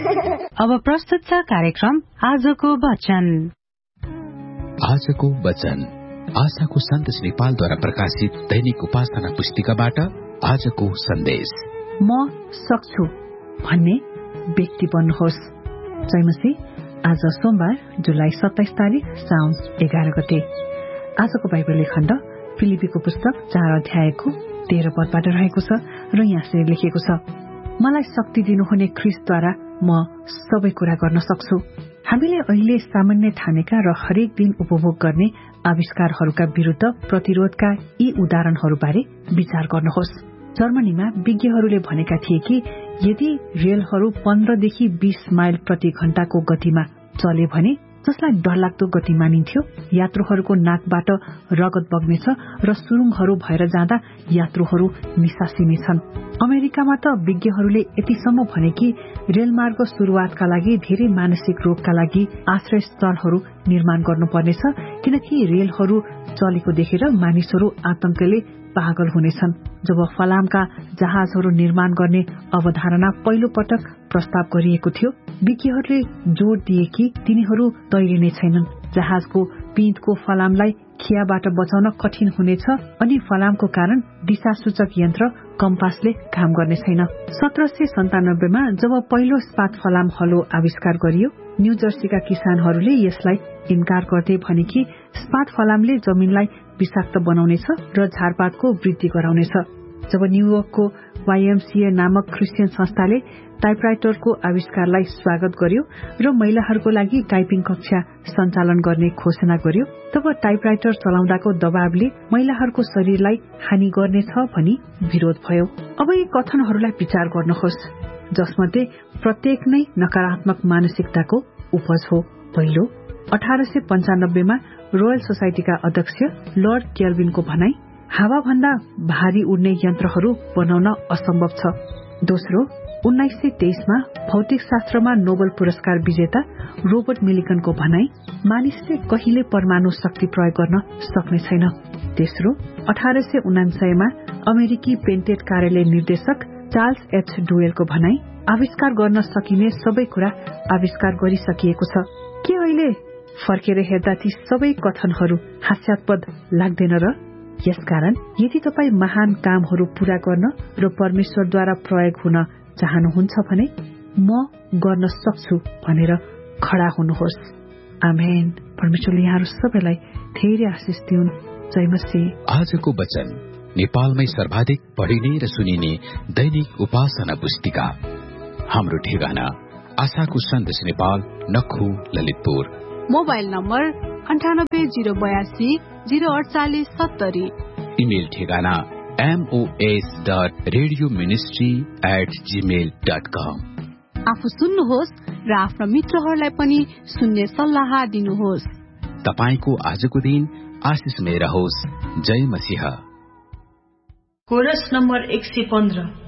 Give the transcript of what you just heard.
अब प्रस्तुत छ कार्यक्रम आजको वचन। आजको वचन आशाको सन्देश नेपालद्वारा प्रकाशित दैनिक उपासना पुस्तिकाबाट आजको सन्देश। म सक्छु भन्ने व्यक्ति बन्नुहोस्। जयमसी। आज सोमबार जुलाई 27 तारिक साउन 11 गते। आजको बाइबल खण्ड फिलिपीको पुस्तक 4 अध्यायको 13 पदबाट रहेको छ र यहाँ लेखिएको छ, मलाई शक्ति दिनुहुने ख्रीष्टद्वारा म सबै कुरा गर्न सक्छु। हामीले अहिले सामान्य ठानेका र हरेक दिन उपभोग गर्ने आविष्कारहरूका विरूद्ध प्रतिरोधका यी उदाहरणहरूबारे विचार गर्नुहोस्। जर्मनीमा विज्ञहरूले भनेका थिए कि यदि रेलहरू 15 देखि 20 माइल प्रति घण्टाको गतिमा चले भने, जसलाई डरलाग्दो गति मानिन्थ्यो, यात्रुहरूको नाकबाट रगत बग्नेछ र सुरुङहरू भएर जाँदा यात्रुहरू निसासिनेछन्। अमेरिकामा त विज्ञहरूले यतिसम्म भने कि रेलमार्ग शुरूआतका लागि धेरै मानसिक रोगका लागि आश्रय स्थलहरू निर्माण गर्नुपर्नेछ, किनकि रेलहरू चलेको देखेर मानिसहरू आतंकले पागल हुनेछन्। जब फलामका जहाजहरू निर्माण गर्ने अवधारणा पहिलो पटक प्रस्ताव गरिएको थियो, विज्ञहरूले जोड़ दिए कि तिनीहरू तैरिने छैनन्। जहाजको पिँधको फलामलाई खियाबाट बचाउन कठिन हुनेछ अनि फलामको कारण दिशासूचक यन्त्र कम्पासले काम गर्ने छैन। 1797 मा जब पहिलो स्पाट फलाम हलो आविष्कार गरियो, न्यू जर्सीका किसानहरूले यसलाई इन्कार गर्दै भने कि स्पाट फलामले जमिनलाई विषाक्त बनाउनेछ र झारपातको वृद्धि गराउनेछ। जब न्यूयोर्कको YMCA नामक क्रिस्चियन संस्थाले टाइपराइटरको आविष्कारलाई स्वागत गर्यो र महिलाहरूको लागि टाइपिङ कक्षा सञ्चालन गर्ने घोषणा गर्यो, तब टाइपराइटर चलाउँदाको दबावले महिलाहरूको शरीरलाई हानि गर्नेछ भनी विरोध भयो। अब यी कथनहरूलाई विचार गर्नुहोस्, जसमध्ये प्रत्येक नै नकारात्मक मानसिकताको उपज हो। पहिलो, 1895 मा रोयल सोसाइटीका अध्यक्ष लर्ड केल्विनको भनाई, हावाभन्दा भारी उड्ने यन्त्रहरू बनाउन असम्भव छ। दोस्रो, 1923 मा भौतिक शास्त्रमा नोबेल पुरस्कार विजेता रोबर्ट मिलिकनको भनाई, मानिसले कहिले परमाणु शक्ति प्रयोग गर्न सक्ने छैन। तेस्रो, 1899 मा अमेरिकी पेटेन्ट कार्यालय निर्देशक चार्ल्स एच डुवेलको भनाई, आविष्कार गर्न सकिने सबै कुरा आविष्कार गरिसकिएको छ। के अहिले फर्केर हेर्दा ती सबै कथनहरू हास्यास्पद लाग्दैन र? यसकारण यदि तपाई महान कामहरू पूरा गर्न र परमेश्वरद्वारा प्रयोग हुन चाहनुहुन्छ भने म गर्न सक्छु भनेर खडा हुनुहोस्। आमेन। परमेश्वरले यहाँहरू सबैलाई धेरै आशिष दिउन्। जय मसीह। आजको वचन नेपालमै सर्वाधिक पढिने र सुनिने दैनिक उपासना पुस्तिका। हाम्रो ठेगाना आशाको सन्देश Nepal, नक्खु, Lalitpur. Mobile number 9808804870। Email ठेगाना mos.radioministry@gmail.com। आफू सुन्नुहोस् र आफ्ना मित्रहरूलाई पनि सुन्ने सल्लाह दिनुहोस्। तपाईको आजको दिन आशिषमय रहोस्। जय मसीह। Coarse number 115।